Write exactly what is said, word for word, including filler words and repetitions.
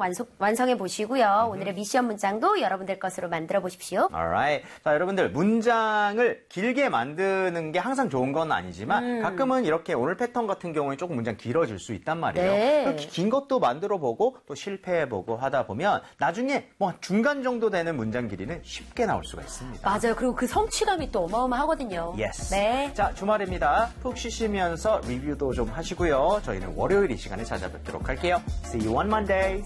완성, 완성해 보시고요. 오늘의 미션 문장도 여러분들 것으로 만들어 보십시오. Alright. 자, 여러분들 문장을 길게 만드는 게 항상 좋은 건 아니지만 음. 가끔은 이렇게 오늘 패턴 같은 경우에 조금 문장 길어질 수 있단 말이에요. 네. 그렇게 긴 것도 만들어 보고 또 실패해 보고 하다 보면 나중에 뭐 중간 정도 되는 문장 길이는 쉽게 나올 수가 있습니다. 맞아요. 그리고 그 성취감이 또 어마어마하거든요. Yes. 네. 자, 주말입니다. 푹 쉬시면서 리뷰도 좀 하시고요. 저희는 월요일 이 시간에 찾아뵙도록 할게요. See you on Monday.